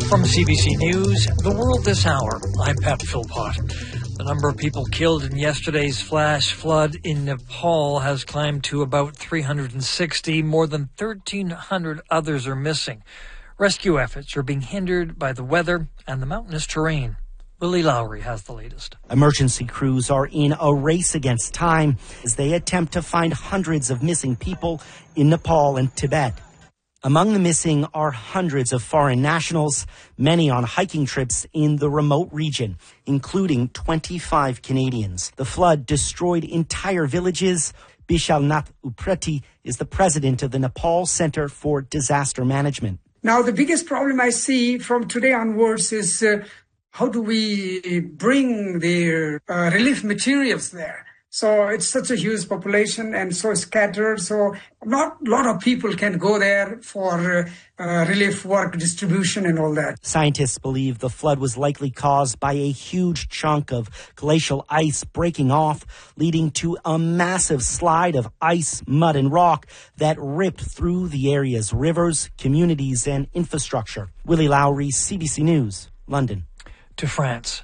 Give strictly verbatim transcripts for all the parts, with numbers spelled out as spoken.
From C B C News, The World This Hour, I'm Pat Philpott. The number of people killed in yesterday's flash flood in Nepal has climbed to about three hundred sixty. More than thirteen hundred others are missing. Rescue efforts are being hindered by the weather and the mountainous terrain. Willie Lowry has the latest. Emergency crews are in a race against time as they attempt to find hundreds of missing people in Nepal and Tibet. Among the missing are hundreds of foreign nationals, many on hiking trips in the remote region, including twenty-five Canadians. The flood destroyed entire villages. Bishalnath Upreti is the president of the Nepal Center for Disaster Management. Now, the biggest problem I see from today onwards is uh, how do we bring the uh, relief materials there? So it's such a huge population and so scattered. So not a lot of people can go there for uh, uh, relief work, distribution and all that. Scientists believe the flood was likely caused by a huge chunk of glacial ice breaking off, leading to a massive slide of ice, mud and rock that ripped through the area's rivers, communities and infrastructure. Willie Lowry, C B C News, London. To France.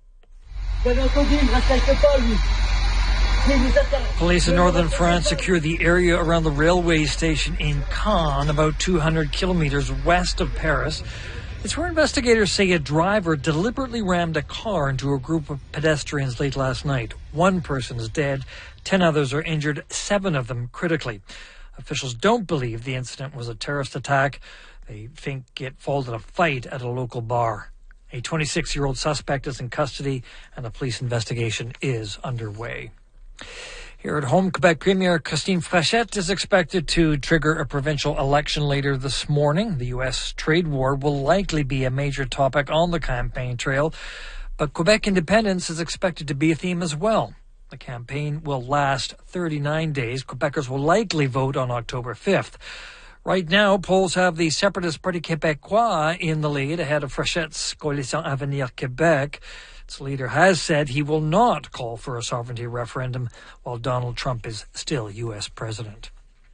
Police in northern France secured the area around the railway station in Caen, about two hundred kilometers west of Paris. It's where investigators say a driver deliberately rammed a car into a group of pedestrians late last night. One person is dead, ten others are injured, seven of them critically. Officials don't believe the incident was a terrorist attack. They think it followed a fight at a local bar. A twenty-six-year-old suspect is in custody and a police investigation is underway. Here at home, Quebec Premier Christine Frechette is expected to trigger a provincial election later this morning. The U S trade war will likely be a major topic on the campaign trail, but Quebec independence is expected to be a theme as well. The campaign will last thirty-nine days. Quebecers will likely vote on October fifth. Right now, polls have the separatist Parti Québécois in the lead ahead of Frechette's Coalition Avenir Québec. Its leader has said he will not call for a sovereignty referendum while Donald Trump is still U S president.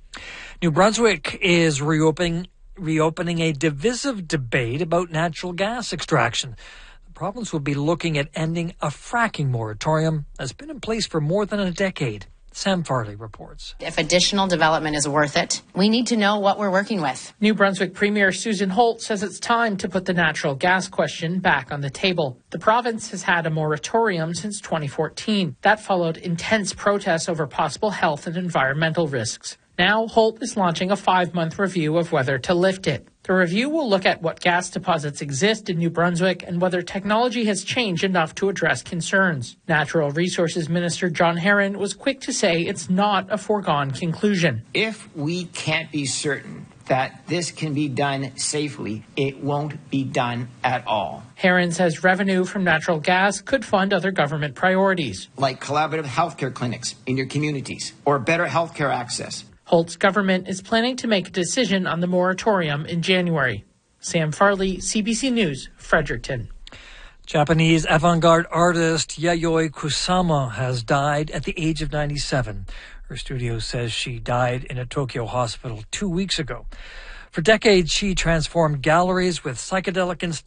New Brunswick is reopening, reopening a divisive debate about natural gas extraction. The province will be looking at ending a fracking moratorium that's been in place for more than a decade. Sam Farley reports. If additional development is worth it, we need to know what we're working with. New Brunswick Premier Susan Holt says it's time to put the natural gas question back on the table. The province has had a moratorium since twenty fourteen. That followed intense protests over possible health and environmental risks. Now, Holt is launching a five-month review of whether to lift it. The review will look at what gas deposits exist in New Brunswick and whether technology has changed enough to address concerns. Natural Resources Minister John Herron was quick to say it's not a foregone conclusion. If we can't be certain that this can be done safely, it won't be done at all. Herron says revenue from natural gas could fund other government priorities, like collaborative healthcare clinics in your communities or better healthcare access. Holt's government is planning to make a decision on the moratorium in January. Sam Farley, C B C News, Fredericton. Japanese avant-garde artist Yayoi Kusama has died at the age of ninety-seven. Her studio says she died in a Tokyo hospital two weeks ago. For decades, she transformed galleries with psychedelic